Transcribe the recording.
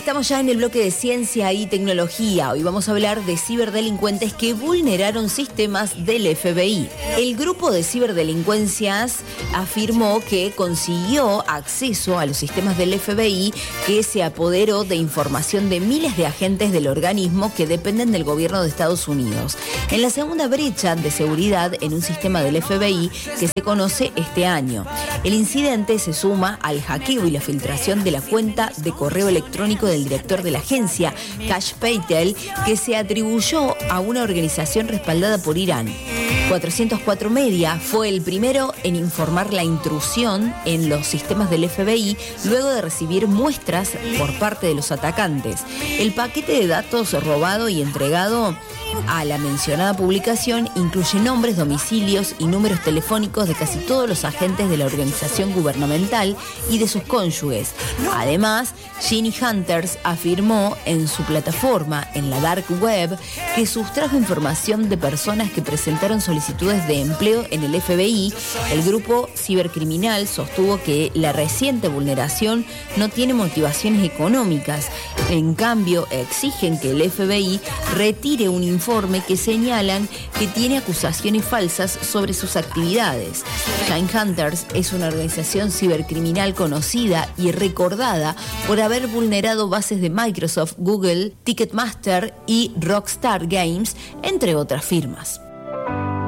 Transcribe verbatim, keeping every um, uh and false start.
Estamos ya en el bloque de ciencia y tecnología. Hoy vamos a hablar de ciberdelincuentes que vulneraron sistemas del F B I. El grupo de ciberdelincuencias afirmó que consiguió acceso a los sistemas del F B I, que se apoderó de información de miles de agentes del organismo que dependen del gobierno de Estados Unidos. En la segunda brecha de seguridad en un sistema del F B I que se conoce este año. El incidente se suma al hackeo y la filtración de la cuenta de correo electrónico del director de la agencia, Kash Patel, que se atribuyó a una organización respaldada por Irán. cuatrocientos cuatro Media fue el primero en informar la intrusión en los sistemas del F B I luego de recibir muestras por parte de los atacantes. El paquete de datos robado y entregado a la mencionada publicación incluye nombres, domicilios y números telefónicos de casi todos los agentes de la organización gubernamental y de sus cónyuges. Además, Ginny Hunters afirmó en su plataforma en la Dark Web que sustrajo información de personas que presentaron solicitudes de empleo en el F B I. El grupo cibercriminal sostuvo que la reciente vulneración no tiene motivaciones económicas. En cambio, exigen que el F B I retire un informe que señalan que tiene acusaciones falsas sobre sus actividades. Ginny Hunters es una organización cibercriminal conocida y recordada por haber vulnerado bases de Microsoft, Google, Ticketmaster y Rockstar Games, entre otras firmas.